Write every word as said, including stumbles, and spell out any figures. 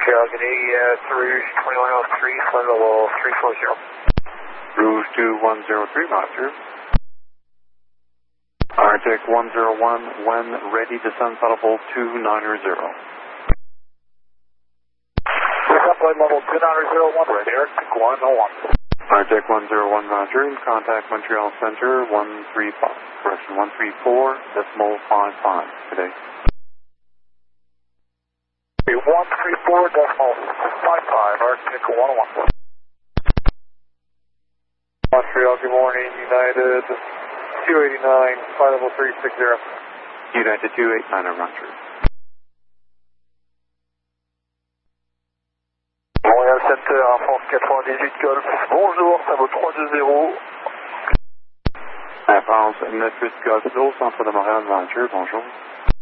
Montreal, good day, uh, Rouge twenty-one oh three, flight level three four zero. Rouge two one zero three, Master. Arctic one zero one, when ready, descend level two nine zero. Flight level two nine zero one, ready, Arctic one oh one. Arctic one zero one, Roger. Contact Montreal Center one three five, correction, one three four decimal five five today. one three four decimal five five, Arctic one oh one. Montreal, good morning, United two eighty-nine, flight level three six zero. United two eighty-nine, Roger. Montréal Center, Air France quatre-vingt-dix-huit Golf, bonjour, ça vaut trois deux zéro. Air France neuf huit Golf, centre de Montréal, Roger, bonjour.